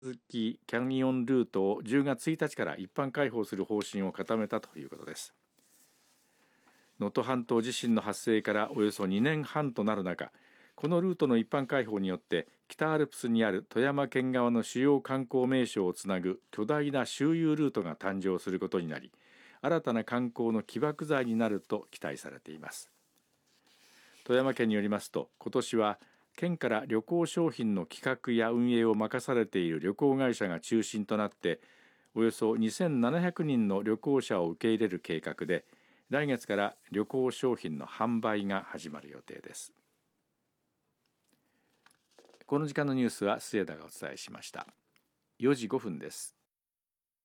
続きキャニオンルートを10月1日から一般開放する方針を固めたということです。能登半島地震の発生からおよそ2年半となる中、このルートの一般開放によって北アルプスにある富山県側の主要観光名所をつなぐ巨大な周遊ルートが誕生することになり、新たな観光の起爆剤になると期待されています。富山県によりますと、今年は県から旅行商品の企画や運営を任されている旅行会社が中心となっておよそ2700人の旅行者を受け入れる計画で、来月から旅行商品の販売が始まる予定です。この時間のニュースは末田がお伝えしました。4時5分です。